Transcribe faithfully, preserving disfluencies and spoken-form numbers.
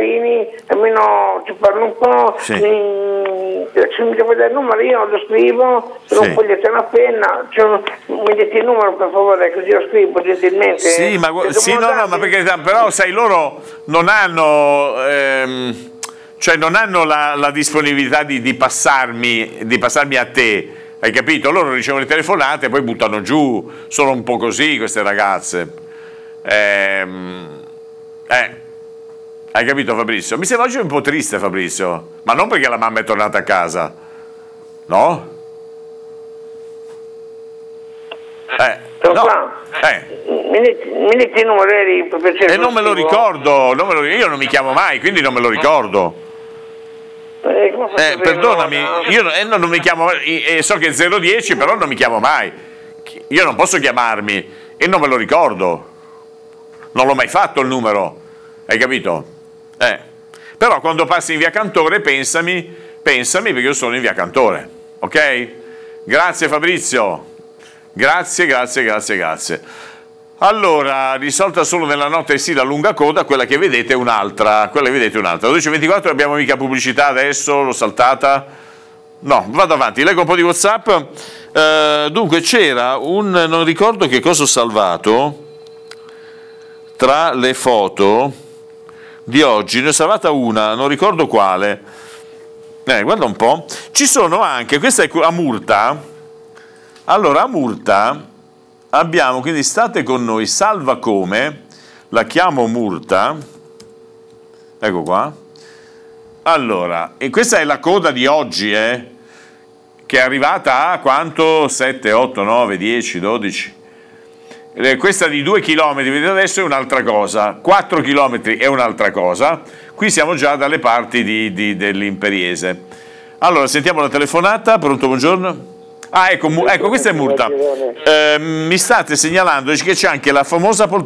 carini, almeno ci parlo un po', Sì. mi, se mi devo dare il numero io lo scrivo, se non Sì. foglietto e una penna, cioè, mi dite il numero per favore, così lo scrivo gentilmente. Sì, ma, gu- Se sì, devono no, no, darmi- ma perché però sai, loro non hanno, ehm, cioè non hanno la, la disponibilità di, di passarmi, di passarmi a te, hai capito? Loro ricevono le telefonate e poi buttano giù, sono un po' così queste ragazze. Ehm, eh, hai capito Fabrizio? Mi sembra oggi un po' triste Fabrizio, ma non perché la mamma è tornata a casa, no? Eh, Sono no. qua. Eh. Mi dite, mi dite il numero eri, per piacere. E non me lo scrivo? ricordo, non me lo- io non mi chiamo mai, quindi non me lo ricordo. Eh, come faccio Eh, a perdonami, averlo ora? io eh, no, non mi chiamo mai, eh, so che è zero dieci, però non mi chiamo mai. Io non posso chiamarmi e non me lo ricordo. Non l'ho mai fatto il numero, hai capito? Eh. Però quando passi in via Cantore pensami, pensami perché io sono in via Cantore, ok? Grazie Fabrizio, grazie, grazie, grazie, grazie. Allora, risolta solo nella notte sì la lunga coda, quella che vedete è un'altra, quella che vedete è un'altra. dodici e ventiquattro abbiamo mica pubblicità adesso, l'ho saltata. No, vado avanti, leggo un po' di WhatsApp. Eh, dunque c'era un, non ricordo che cosa ho salvato, tra le foto di oggi, ne ho salvata una, non ricordo quale. Eh, guarda un po'. Ci sono anche, questa è a Murta. Allora, a Murta abbiamo, quindi state con noi, salva come, la chiamo Murta, ecco qua. Allora, e questa è la coda di oggi, eh, che è arrivata a quanto? sette, otto, nove, dieci, dodici. Eh, questa di due chilometri, vedete adesso, è un'altra cosa, quattro chilometri è un'altra cosa, qui siamo già dalle parti di, di, dell'Imperiese. Allora, sentiamo la telefonata, pronto, buongiorno? Ah, ecco, mu- ecco questa è Murta. Eh, mi state segnalando che c'è anche la famosa poltrona